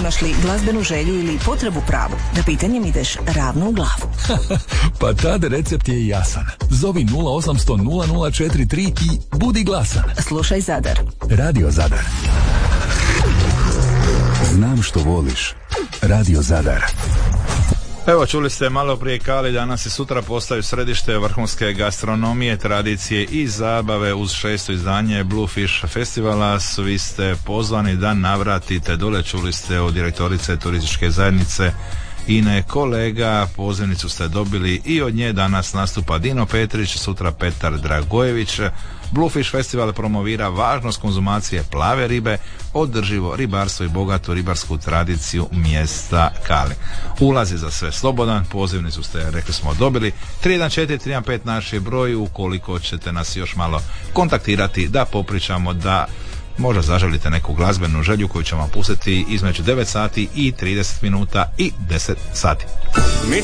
Imaš li glazbenu želju ili potrebu pravu? Da pitanjem ideš ravno u glavu. Pa tad recept je jasan. Zovi 0800 0043 i budi glasan. Slušaj Zadar. Radio Zadar. Znam što voliš. Radio Zadar. Evo, čuli ste malo prije Kali, danas i sutra postaju središte vrhunske gastronomije, tradicije i zabave uz 6. izdanje Bluefish festivala. Svi ste pozvani da navratite dole, čuli ste od direktorice turističke zajednice Ine Kolega, pozivnicu ste dobili i od nje. Danas nastupa Dino Petrić, sutra Petar Dragojević. Bluefish festival promovira važnost konzumacije plave ribe, održivo ribarstvo i bogatu ribarsku tradiciju mjesta Kali. Ulaz je za sve slobodan, pozivnicu ste, rekli smo, dobili. 314-315 naš je broj, ukoliko ćete nas još malo kontaktirati da popričamo, da možda zaželite neku glazbenu želju koju ćemo vam pustiti između 9 sati i 30 minuta i 10 sati. Mi